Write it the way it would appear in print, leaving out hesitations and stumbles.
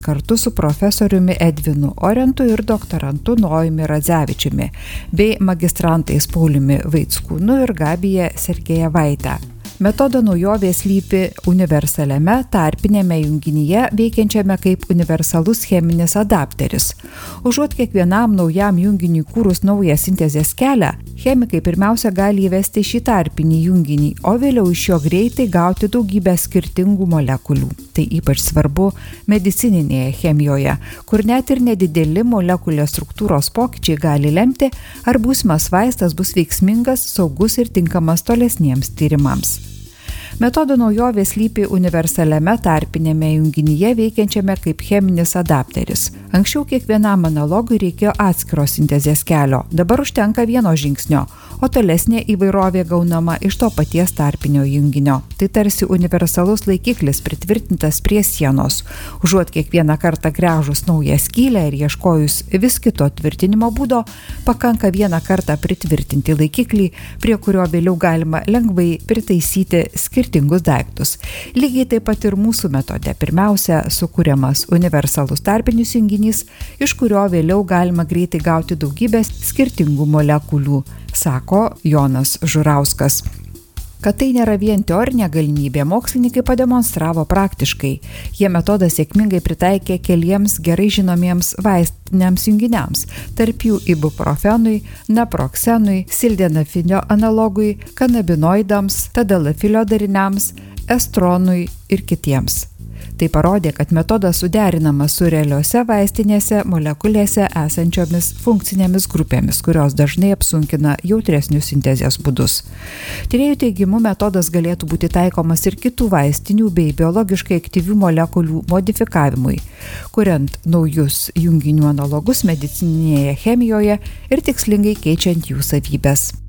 kartu su profesoriumi Edvinu Orentu ir doktorantu Nojumi Radzevičiumi, bei magistrantais Pauliumi Vaitskūnu ir Gabija Sergejevaite. Metodo naujovė slypi universaliame tarpinėme junginyje veikiančiame kaip universalus cheminis adapteris. Užuot kiekvienam naujam junginiui kūrus naują sintezės kelią, chemikai pirmiausia gali įvesti šį tarpinį junginį, o vėliau iš jo greitai gauti daugybę skirtingų molekulių. Tai ypač svarbu medicininėje chemijoje, kur net ir nedideli molekulės struktūros pokyčiai gali lemti, ar būsimas vaistas bus veiksmingas, saugus ir tinkamas tolesniems tyrimams. Metodo naujovė slypi universaliame tarpinėme junginyje veikiančiame kaip cheminis adapteris. Anksčiau kiekvienam analogui reikėjo atskiro sintezės kelio, dabar užtenka vieno žingsnio, o tolesnė įvairovė gaunama iš to paties tarpinio junginio. Tai tarsi universalus laikiklis pritvirtintas prie sienos. Užuot kiekvieną kartą gręžus naują skylę ir ieškojus vis kito tvirtinimo būdo, pakanka vieną kartą pritvirtinti laikiklį, prie kurio vėliau galima lengvai pritaisyti skirtingus daiktus. Lygiai taip pat ir mūsų metode. Pirmiausia, sukūriamas universalus tarpinis junginys, iš kurio vėliau galima greitai gauti daugybę skirtingų molekulių, sako Jonas Žurauskas. Kad tai nėra vien teorinė galimybė, mokslininkai pademonstravo praktiškai. Jie metodą sėkmingai pritaikė keliems gerai žinomiems vaistiniams junginiams, tarp jų ibuprofenui, naproksenui, sildenafinio analogui, kanabinoidams, tadalafilio dariniams, estronui ir kitiems. Tai parodė, kad metodas suderinamas su realiose vaistinėse molekulėse esančiomis funkcinėmis grupėmis, kurios dažnai apsunkina jautresnius sintezės būdus. Tyrėjų teigimu, metodas galėtų būti taikomas ir kitų vaistinių bei biologiškai aktyvių molekulių modifikavimui, kuriant naujus junginių analogus medicininėje chemijoje ir tikslingai keičiant jų savybes.